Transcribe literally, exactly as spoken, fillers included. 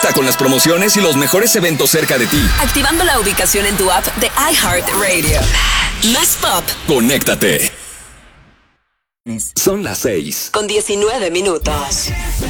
Conecta con las promociones y los mejores eventos cerca de ti. Activando la ubicación en tu app de iHeartRadio. Más pop. Conéctate. Son las seis. Con diecinueve minutos.